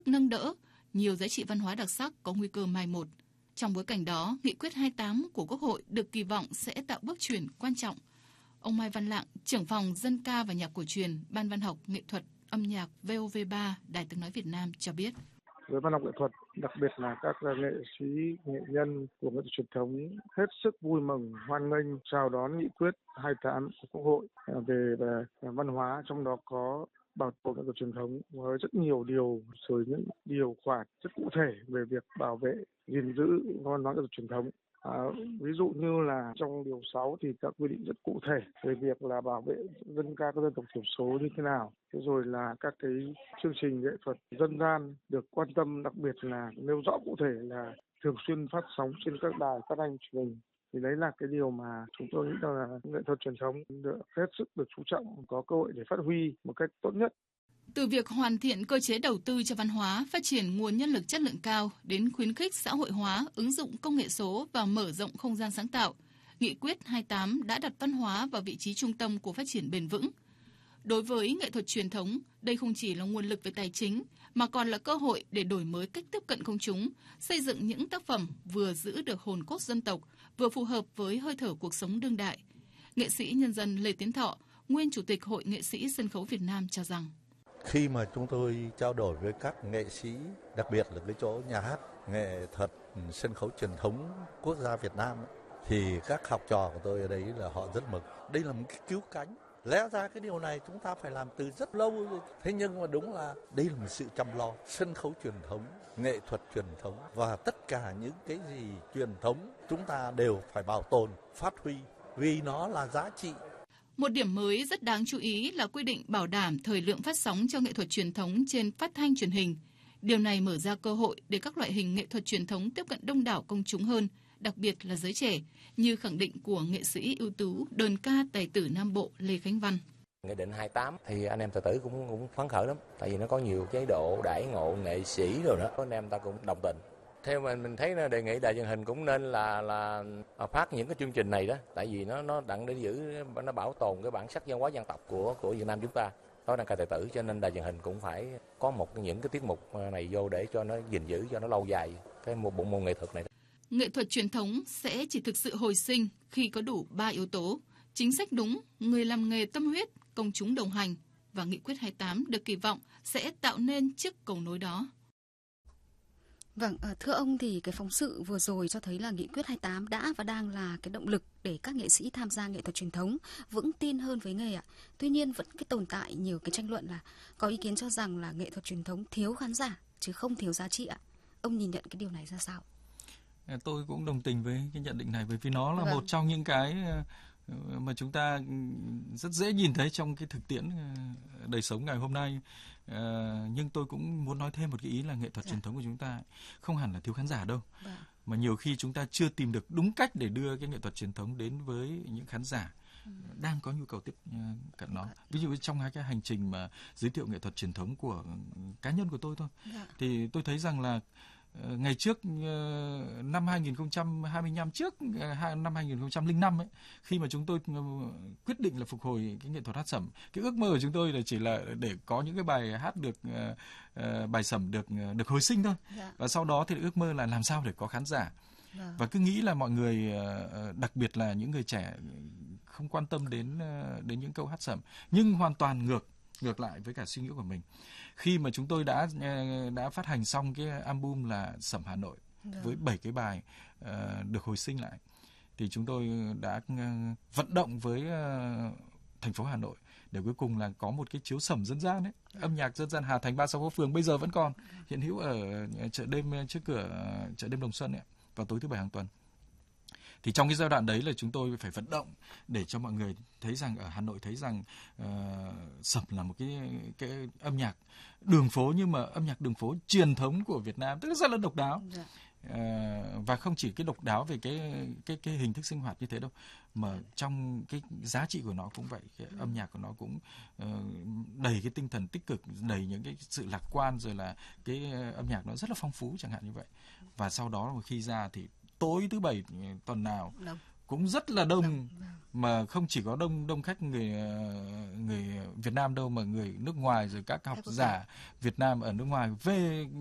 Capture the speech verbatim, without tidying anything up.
nâng đỡ nhiều giá trị văn hóa đặc sắc có nguy cơ mai một. Trong bối cảnh đó, Nghị quyết hai mươi tám của Quốc hội được kỳ vọng sẽ tạo bước chuyển quan trọng. Ông Mai Văn Lạng, trưởng phòng dân ca và nhạc cổ truyền, Ban Văn học Nghệ thuật Âm nhạc vê o vê ba, Đài Tiếng nói Việt Nam cho biết. Với văn học nghệ thuật, đặc biệt là các nghệ sĩ, nghệ nhân của nghệ thuật truyền thống hết sức vui mừng, hoan nghênh chào đón Nghị quyết hai mươi tám của Quốc hội về, về văn hóa, trong đó có bảo tồn nghệ thuật truyền thống với rất nhiều điều, rồi những điều khoản rất cụ thể về việc bảo vệ, gìn giữ văn hóa nghệ thuật truyền thống. À, ví dụ như là trong điều sáu thì các quy định rất cụ thể về việc là bảo vệ dân ca các dân tộc thiểu số như thế nào. Thế rồi là các cái chương trình nghệ thuật dân gian được quan tâm, đặc biệt là nêu rõ cụ thể là thường xuyên phát sóng trên các đài phát thanh truyền hình. Thì đấy là cái điều mà chúng tôi nghĩ là nghệ thuật truyền thống được hết sức được chú trọng, có cơ hội để phát huy một cách tốt nhất. Từ việc hoàn thiện cơ chế đầu tư cho văn hóa, phát triển nguồn nhân lực chất lượng cao đến khuyến khích xã hội hóa, ứng dụng công nghệ số và mở rộng không gian sáng tạo, Nghị quyết hai mươi tám đã đặt văn hóa vào vị trí trung tâm của phát triển bền vững. Đối với nghệ thuật truyền thống, đây không chỉ là nguồn lực về tài chính, mà còn là cơ hội để đổi mới cách tiếp cận công chúng, xây dựng những tác phẩm vừa giữ được hồn cốt dân tộc, vừa phù hợp với hơi thở cuộc sống đương đại. Nghệ sĩ nhân dân Lê Tiến Thọ, nguyên Chủ tịch Hội Nghệ sĩ Sân khấu Việt Nam cho rằng, khi mà chúng tôi trao đổi với các nghệ sĩ, đặc biệt là cái chỗ nhà hát nghệ thuật sân khấu truyền thống quốc gia Việt Nam, thì các học trò của tôi ở đấy là họ rất mừng. Đây là một cái cứu cánh. Lẽ ra cái điều này chúng ta phải làm từ rất lâu rồi. Thế nhưng mà đúng là đây là một sự chăm lo. Sân khấu truyền thống, nghệ thuật truyền thống và tất cả những cái gì truyền thống chúng ta đều phải bảo tồn, phát huy vì nó là giá trị. Một điểm mới rất đáng chú ý là quy định bảo đảm thời lượng phát sóng cho nghệ thuật truyền thống trên phát thanh truyền hình. Điều này mở ra cơ hội để các loại hình nghệ thuật truyền thống tiếp cận đông đảo công chúng hơn, đặc biệt là giới trẻ, như khẳng định của nghệ sĩ ưu tú đờn ca tài tử Nam Bộ Lê Khánh Văn. Nghị định hai mươi tám thì anh em tài tử cũng cũng phấn khởi lắm, tại vì nó có nhiều chế độ đãi ngộ nghệ sĩ rồi đó, anh em ta cũng đồng tình. Theo mình mình thấy đề nghị đài truyền hình cũng nên là là phát những cái chương trình này đó, tại vì nó nó đặng để giữ, nó bảo tồn cái bản sắc văn hóa dân tộc của của Việt Nam chúng ta. Đó là ca tài tử, cho nên đài truyền hình cũng phải có một những cái tiết mục này vô để cho nó gìn giữ, cho nó lâu dài cái một bộ môn nghệ thuật này. Nghệ thuật truyền thống sẽ chỉ thực sự hồi sinh khi có đủ ba yếu tố: chính sách đúng, người làm nghề tâm huyết, công chúng đồng hành, và Nghị quyết hai mươi tám được kỳ vọng sẽ tạo nên chiếc cầu nối đó. Vâng, thưa ông thì cái phóng sự vừa rồi cho thấy là Nghị quyết hai mươi tám đã và đang là cái động lực để các nghệ sĩ tham gia nghệ thuật truyền thống vững tin hơn với nghề ạ. Tuy nhiên vẫn cái tồn tại nhiều cái tranh luận là có ý kiến cho rằng là nghệ thuật truyền thống thiếu khán giả chứ không thiếu giá trị ạ. Ông nhìn nhận cái điều này ra sao? Tôi cũng đồng tình với cái nhận định này, bởi vì nó là vâng. một trong những cái mà chúng ta rất dễ nhìn thấy trong cái thực tiễn đời sống ngày hôm nay. À, nhưng tôi cũng muốn nói thêm một cái ý là nghệ thuật dạ. truyền thống của chúng ta không hẳn là thiếu khán giả đâu, vâng. mà nhiều khi chúng ta chưa tìm được đúng cách để đưa cái nghệ thuật truyền thống đến với những khán giả ừ. đang có nhu cầu tiếp cận nó. Ví dụ trong hai cái hành trình mà giới thiệu nghệ thuật truyền thống của cá nhân của tôi thôi, dạ. thì tôi thấy rằng là ngày trước năm hai nghìn không trăm hai mươi lăm, trước năm hai nghìn không trăm lẻ năm ấy, khi mà chúng tôi quyết định là phục hồi cái nghệ thuật hát sẩm, cái ước mơ của chúng tôi là chỉ là để có những cái bài hát được uh, bài sẩm được được hồi sinh thôi. Dạ. Và sau đó thì ước mơ là làm sao để có khán giả. Dạ. Và cứ nghĩ là mọi người, đặc biệt là những người trẻ, không quan tâm đến đến những câu hát sẩm, nhưng hoàn toàn ngược ngược lại với cả suy nghĩ của mình. Khi mà chúng tôi đã đã phát hành xong cái album là Sẩm Hà Nội Được. với bảy cái bài uh, được hồi sinh lại, thì chúng tôi đã uh, vận động với uh, thành phố Hà Nội để cuối cùng là có một cái chiếu sẩm dân gian ấy, Được. âm nhạc dân gian Hà Thành ba sáu phố phường bây giờ vẫn còn hiện hữu ở chợ đêm trước cửa chợ đêm Đồng Xuân ấy, vào tối thứ bảy hàng tuần. Thì trong cái giai đoạn đấy là chúng tôi phải vận động để cho mọi người thấy rằng, ở Hà Nội thấy rằng uh, sẩm là một cái cái âm nhạc đường phố, nhưng mà âm nhạc đường phố truyền thống của Việt Nam, tức là rất là độc đáo. Dạ. Uh, và không chỉ cái độc đáo về cái cái cái hình thức sinh hoạt như thế đâu, mà trong cái giá trị của nó cũng vậy, cái âm nhạc của nó cũng uh, đầy cái tinh thần tích cực, đầy những cái sự lạc quan, rồi là cái âm nhạc nó rất là phong phú chẳng hạn như vậy. Và sau đó khi ra thì tối thứ bảy tuần nào cũng rất là đông, mà không chỉ có đông đông khách người người Việt Nam đâu, mà người nước ngoài rồi các học giả Việt Nam ở nước ngoài về